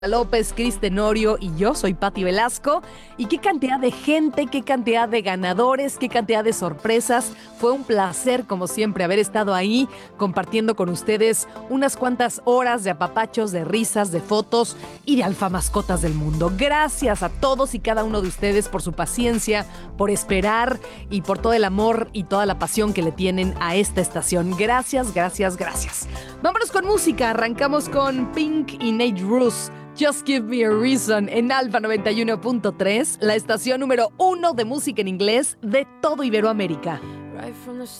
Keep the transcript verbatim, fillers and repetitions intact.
López, Cris Tenorio y yo soy Patti Velasco. Y qué cantidad de gente, qué cantidad de ganadores, qué cantidad de sorpresas. Fue un placer, como siempre, haber estado ahí compartiendo con ustedes unas cuantas horas de apapachos, de risas, de fotos y de alfamascotas del mundo. Gracias a todos y cada uno de ustedes por su paciencia, por esperar y por todo el amor y toda la pasión que le tienen a esta estación. Gracias, gracias, gracias. Vámonos con música. Arrancamos con Pink y Nate Ruess. Just Give Me a Reason en Alfa noventa y uno punto tres, la estación número uno de música en inglés de todo Iberoamérica. Right from the